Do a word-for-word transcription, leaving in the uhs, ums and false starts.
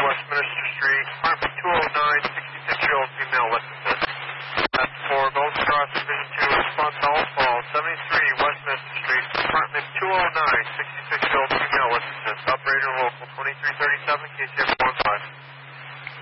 Westminster Street, apartment two oh nine, sixty-six-year-old female, let's assist. That's for Gulf Cross Division two, response to all calls, seventy-three Westminster Street, apartment two oh nine, sixty-six-year-old female, let's assist. Operator local twenty-three thirty-seven, K C X one five.